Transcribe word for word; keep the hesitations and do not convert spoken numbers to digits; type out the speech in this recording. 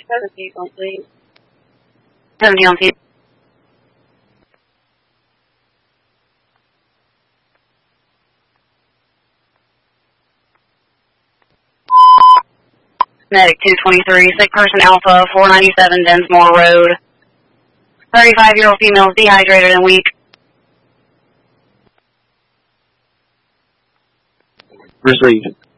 seventeen on please. seventeen on feet. Medic two twenty-three, sick person Alpha, four ninety-seven Densmore Road. thirty-five-year-old female is dehydrated and weak. Received.